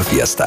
Radio Fiesta.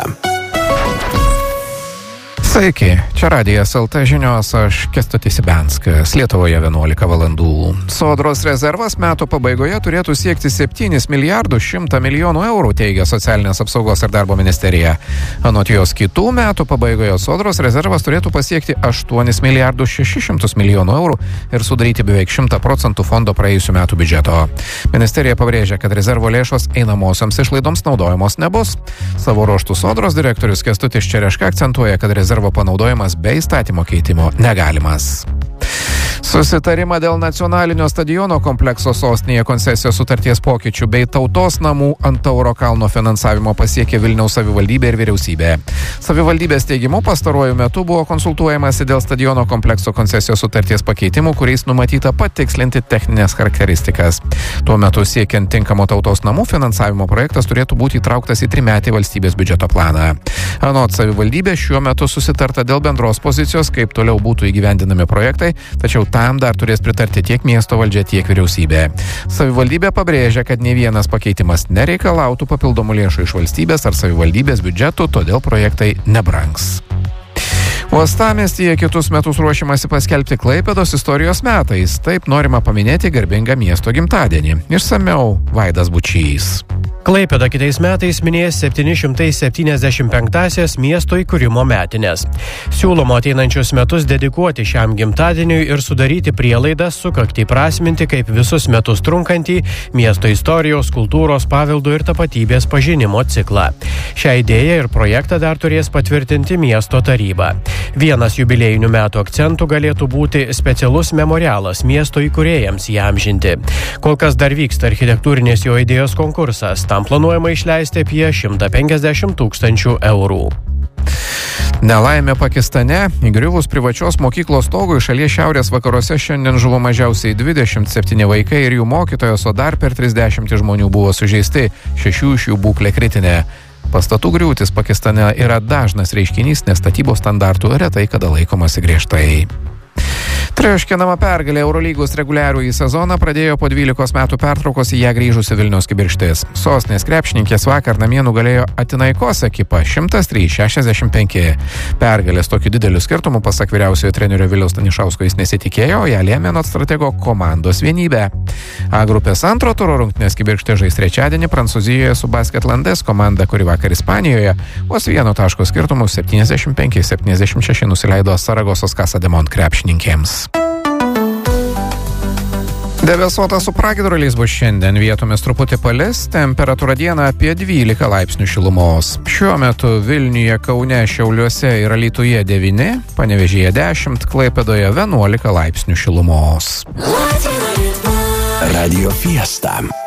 Sveiki, čia Radijas LT žinios, aš Kęstutis Ibenskas, Lietuvoje 11 valandų. Sodros rezervas metų pabaigoje turėtų siekti 7 milijardus 100 milijonų eurų, teigia Socialinės apsaugos ir darbo ministerija. Anot jos kitų metų pabaigoje sodros rezervas turėtų pasiekti 8 milijardus 600 milijonų eurų ir sudaryti beveik 100% fondo praėjusių metų biudžeto. Ministerija pabrėžia, kad rezervo lėšos einamosioms išlaidoms naudojamos nebus. Savo ruožtų sodros direktorius Kęstutis Čereška akcentuoja, kad rezervo panaudojimas be įstatymo keitimo negalimas. Susitarimą dėl nacionalinio stadiono komplekso sostinėje koncesijos sutarties pokyčių bei tautos namų ant Tauro kalno finansavimo pasiekė Vilniaus savivaldybė ir vyriausybė. Savivaldybės teigimu pastaruoju metu buvo konsultuojamasi dėl stadiono komplekso koncesijos sutarties pakeitimų, kuriais numatyta patikslinti techninės charakteristikas. Tuo metu siekiant tinkamo tautos namų finansavimo projektas turėtų būti įtrauktas į 3-metį valstybės biudžeto planą. Anot savivaldybės šiuo metu susitarta dėl bendros pozicijos, kaip toliau būtų įgyvendinami projektai, tačiau tam dar turės pritarti tiek miesto valdžia, tiek vyriausybė. Savivaldybė pabrėžia, kad nei vienas pakeitimas nereikalautų papildomų lėšų iš valstybės ar savivaldybės biudžetų, todėl projektai nebrangs. Uostamiestyje kitus metus ruošiamasi paskelbti Klaipėdos istorijos metais. Taip norima paminėti garbingą miesto gimtadienį. Išsamiau Vaidas Bučys. Klaipėda kitais metais minės 775-asias miesto įkūrimo metinės. Siūloma ateinančius metus dedikuoti šiam gimtadieniui ir sudaryti prielaidas sukaktį prasminti kaip visus metus trunkantį miesto istorijos, kultūros, paveldo ir tapatybės pažinimo ciklą. Šią idėją ir projektą dar turės patvirtinti miesto taryba. Vienas jubiliejinių metų akcentų galėtų būti specialus memorialas miesto įkūrėjams įamžinti. Kol kas dar vyksta architektūrinės jo idėjos konkursas. Tam planuojama išleisti apie 150 000 eurų. Nelaimė Pakistane. Įgriuvus privačios mokyklos stogui šalies šiaurės vakaruose šiandien žuvo mažiausiai 27 vaikai ir jų mokytojos, o dar per 30 žmonių buvo sužeisti, 6 iš jų būklė kritinė. Pastatų griūtis Pakistane yra dažnas reiškinys, nes statybos standartų retai kada laikomasi griežtai. Triuškinama pergalė Eurolygos reguliarųjį sezoną pradėjo po 12 metų pertraukos į ją grįžusi Vilniaus Kibirkštis. Sostinės krepšininkės vakar namie nugalėjo Atinaikos ekipą 103-65. Pergalės tokiu dideliu skirtumu, pasak vyriausiojo trenerio Viliaus Stanišausko, jis nesitikėjo, ją lėmė anot stratego komandos vienybė. A grupės antro turo rungtynės Kibirkštė žais trečiadienį Prancūzijoje su Basketlandes komanda, kuri vakar Ispanijoje vos 1 taško skirtumu 75-76 nusileido Saragosos Casa de Mont krepšininkėms. Debesuota su pragiedruliais bus šiandien, vietomis truputį palis, temperatūra dieną apie 12 laipsnių šilumos. Šiuo metu Vilniuje, Kaune, Šiauliuose ir Alytuje 9, Panevėžyje 10, Klaipėdoje 11 laipsnių šilumos. Radio Fiesta.